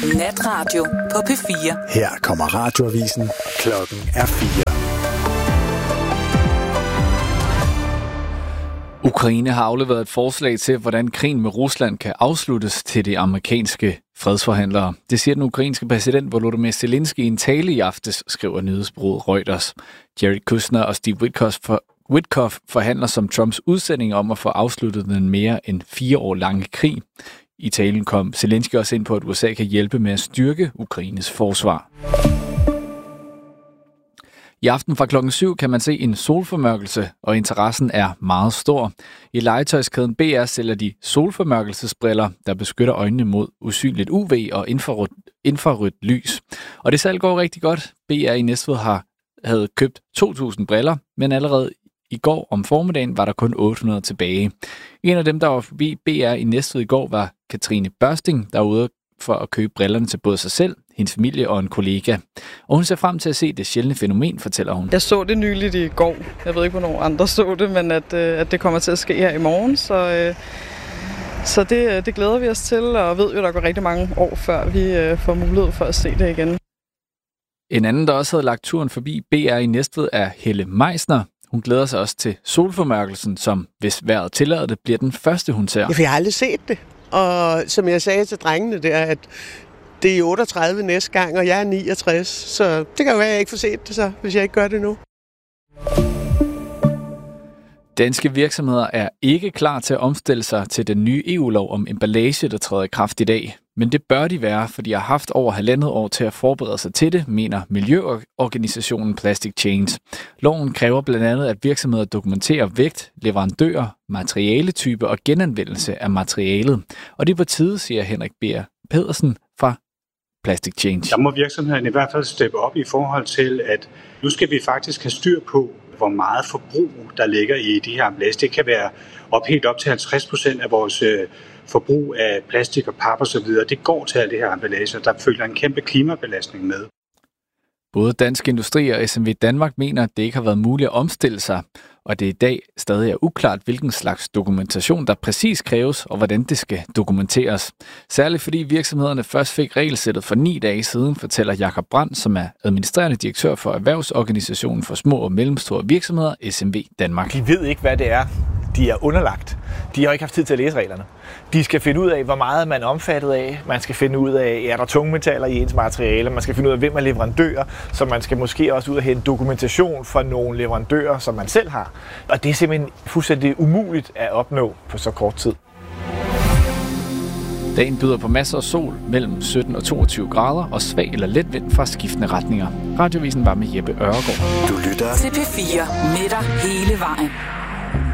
Natradio på P4. Her kommer radioavisen. Klokken er 4. Ukraine har afleveret et forslag til, hvordan krigen med Rusland kan afsluttes til de amerikanske fredsforhandlere. Det siger den ukrainske præsident Volodymyr Zelensky i en tale i aftes, skriver nyhedsbureauet Reuters. Jared Kushner og Steve Witkoff forhandler som Trumps udsending om at få afsluttet den mere end 4 år lange krig. I talen kom Zelensky også ind på, at USA kan hjælpe med at styrke Ukraines forsvar. I aften fra klokken 7 kan man se en solformørkelse, og interessen er meget stor. I legetøjskæden BR sælger de solformørkelsesbriller, der beskytter øjnene mod usynligt UV og infrarødt lys. Og det salg går rigtig godt. BR i Næstved havde købt 2.000 briller, men allerede i går om formiddagen var der kun 800 tilbage. En af dem, der var forbi BR i Næstved i går, var Katrine Børsting, der var ude for at købe brillerne til både sig selv, hendes familie og en kollega. Og hun ser frem til at se det sjældne fænomen, fortæller hun. Jeg så det nyligt i går. Jeg ved ikke, hvornår andre så det, men at det kommer til at ske her i morgen. Så det glæder vi os til, og ved jo, der går rigtig mange år, før vi får mulighed for at se det igen. En anden, der også havde lagt turen forbi BR i Næstved, er Helle Meisner. Hun glæder sig også til solformørkelsen, som, hvis vejret tillader det, bliver den første, hun ser. Jeg har aldrig set det. Og som jeg sagde til drengene der, at det er 38 næste gang, og jeg er 69. Så det kan jo være, at jeg ikke får set det så, hvis jeg ikke gør det nu. Danske virksomheder er ikke klar til at omstille sig til den nye EU-lov om emballage, der træder i kraft i dag. Men det bør de være, for de har haft over 1,5 år til at forberede sig til det, mener miljøorganisationen Plastic Change. Loven kræver blandt andet, at virksomheder dokumenterer vægt, leverandører, materialetype og genanvendelse af materialet. Og det er på tide, siger Henrik B. Pedersen fra Plastic Change. Der må virksomhederne i hvert fald steppe op i forhold til, at nu skal vi faktisk have styr på, hvor meget forbrug der ligger i de her emballage. Det kan være helt op til 50% af vores forbrug af plastik og pap og så videre. Det går til alt det her emballage, og der følger en kæmpe klimabelastning med. Både Dansk Industri og SMV Danmark mener, at det ikke har været muligt at omstille sig, og det i dag stadig er uklart, hvilken slags dokumentation der præcis kræves, og hvordan det skal dokumenteres. Særligt fordi virksomhederne først fik regelsættet for 9 dage siden, fortæller Jakob Brandt, som er administrerende direktør for Erhvervsorganisationen for små og mellemstore virksomheder, SMV Danmark. De ved ikke, hvad det er, de er underlagt. De har ikke haft tid til at læse reglerne. De skal finde ud af, hvor meget man er omfattet af. Man skal finde ud af, er der tungmetaller i ens materiale. Man skal finde ud af, hvem er leverandører. Så man skal måske også ud og hente dokumentation fra nogle leverandører, som man selv har. Og det er simpelthen fuldstændig umuligt at opnå på så kort tid. Dagen byder på masser af sol mellem 17 og 22 grader og svag eller let vind fra skiftende retninger. Radioavisen var med Jeppe Ørgaard. Du lytter til P4 med dig hele vejen.